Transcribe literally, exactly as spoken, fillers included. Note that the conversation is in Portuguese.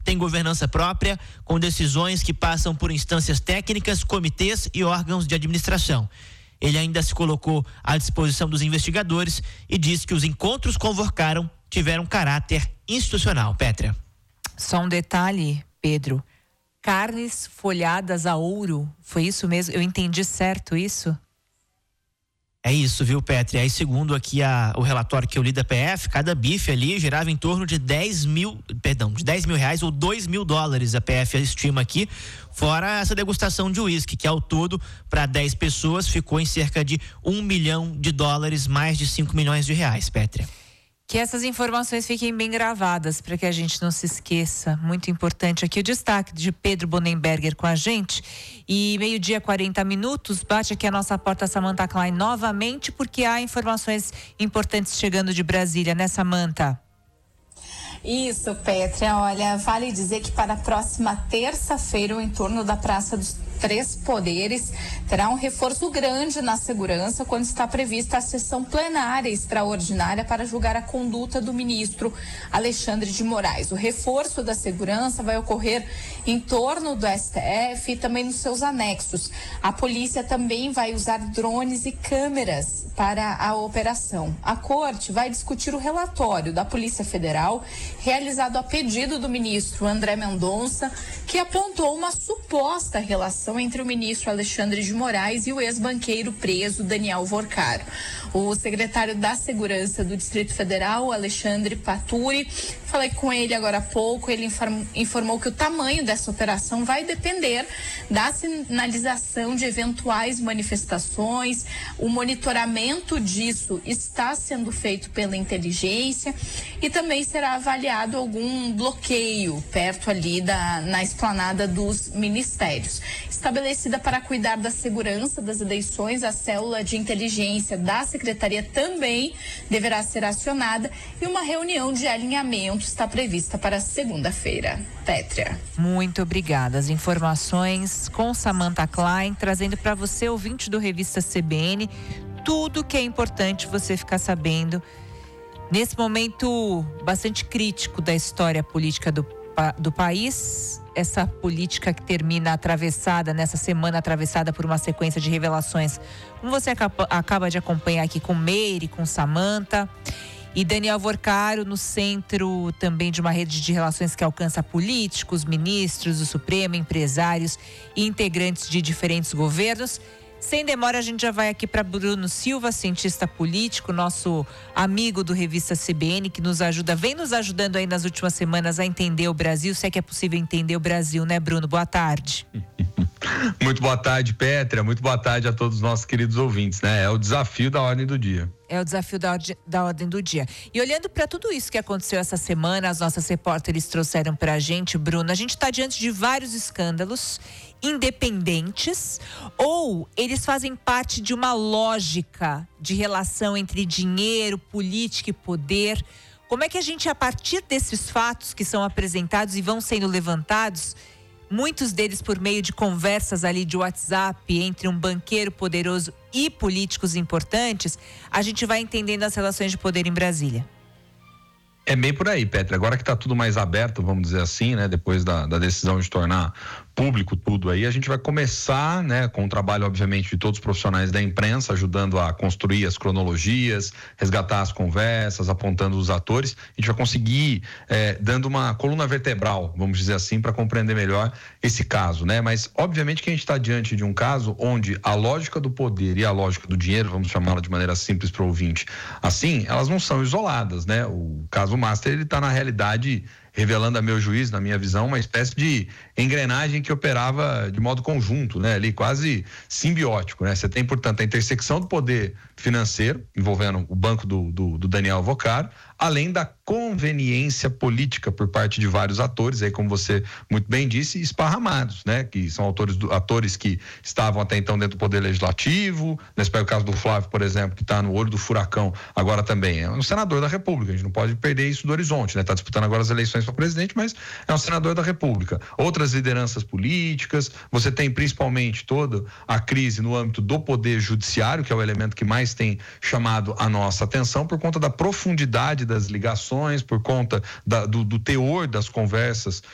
tem governança própria, com decisões que passam por instâncias técnicas, comitês e órgãos de administração. Ele ainda se colocou à disposição dos investigadores e disse que os encontros com Vorcaron tiveram caráter institucional. Pétria. Só um detalhe, Pedro. Carnes folhadas a ouro, foi isso mesmo? Eu entendi certo isso? É isso, viu, Pétria? Aí, segundo aqui a, o relatório que eu li da P F, cada bife ali girava em torno de dez mil, perdão, de dez mil reais ou dois mil dólares, a P F estima aqui, fora essa degustação de uísque, que ao todo, para dez pessoas, ficou em cerca de um milhão de dólares, mais de cinco milhões de reais, Pétria. Que essas informações fiquem bem gravadas para que a gente não se esqueça. Muito importante aqui o destaque de Pedro Bonenberger com a gente. E meio-dia, quarenta minutos, bate aqui a nossa porta Samantha Klein novamente, porque há informações importantes chegando de Brasília, né, Samantha? Isso, Pétria. Olha, vale dizer que para a próxima terça-feira, o entorno da Praça dos Três Poderes terá um reforço grande na segurança quando está prevista a sessão plenária extraordinária para julgar a conduta do ministro Alexandre de Moraes. O reforço da segurança vai ocorrer em torno do S T F e também nos seus anexos. A polícia também vai usar drones e câmeras para a operação. A corte vai discutir o relatório da Polícia Federal realizado a pedido do ministro André Mendonça, que apontou uma suposta relação entre o ministro Alexandre de Moraes e o ex-banqueiro preso Daniel Vorcaron. O secretário da Segurança do Distrito Federal, Alexandre Paturi, falei com ele agora há pouco, ele inform, informou que o tamanho dessa operação vai depender da sinalização de eventuais manifestações, o monitoramento disso está sendo feito pela inteligência e também será avaliado algum bloqueio perto ali da, na esplanada dos ministérios. Estabelecida para cuidar da segurança das eleições, a célula de inteligência da Secretaria também deverá ser acionada e uma reunião de alinhamento está prevista para segunda-feira. Pétria. Muito obrigada. As informações com Samantha Klein, trazendo para você, ouvinte do Revista C B N, tudo que é importante você ficar sabendo nesse momento bastante crítico da história política do, do país. Essa política que termina atravessada, nessa semana atravessada por uma sequência de revelações, como você acaba, acaba de acompanhar aqui com Meire, com Samantha. E Daniel Vorcaron no centro também de uma rede de relações que alcança políticos, ministros do Supremo, empresários e integrantes de diferentes governos. Sem demora, a gente já vai aqui para Bruno Silva, cientista político, nosso amigo do Revista C B N, que nos ajuda, vem nos ajudando aí nas últimas semanas a entender o Brasil, se é que é possível entender o Brasil, né, Bruno? Boa tarde. Muito boa tarde, Pétria, muito boa tarde a todos os nossos queridos ouvintes, né? É o desafio da ordem do dia. É o desafio da, da ordem do dia. E olhando para tudo isso que aconteceu essa semana, as nossas repórteres trouxeram para a gente, Bruno, a gente está diante de vários escândalos independentes, ou eles fazem parte de uma lógica de relação entre dinheiro, política e poder. Como é que a gente, a partir desses fatos que são apresentados e vão sendo levantados, muitos deles por meio de conversas ali de WhatsApp entre um banqueiro poderoso e políticos importantes, a gente vai entendendo as relações de poder em Brasília? É bem por aí, Pétria. Agora que está tudo mais aberto, vamos dizer assim, né? Depois da, da decisão de tornar público tudo aí, a gente vai começar, né? Com o trabalho, obviamente, de todos os profissionais da imprensa, ajudando a construir as cronologias, resgatar as conversas, apontando os atores. A gente vai conseguir, é, dando uma coluna vertebral, vamos dizer assim, para compreender melhor esse caso, né? Mas, obviamente, que a gente está diante de um caso onde a lógica do poder e a lógica do dinheiro, vamos chamá-la de maneira simples para o ouvinte, assim, elas não são isoladas, né? O caso Master, ele está na realidade revelando a meu juízo, na minha visão, uma espécie de engrenagem que operava de modo conjunto, né? Ali quase simbiótico, né? Você tem, portanto, a intersecção do poder financeiro, envolvendo o banco do, do, do Daniel Vorcaron, além da conveniência política por parte de vários atores, aí como você muito bem disse, esparramados, né? Que são autores do, atores que estavam até então dentro do poder legislativo, nesse pega o caso do Flávio, por exemplo, que está no olho do furacão agora também, é um senador da República, a gente não pode perder isso do horizonte, né? Está disputando agora as eleições para presidente, mas é um senador da República. Outras lideranças políticas, você tem principalmente toda a crise no âmbito do poder judiciário, que é o elemento que mais tem chamado a nossa atenção por conta da profundidade das ligações, por conta da, do, do teor das conversas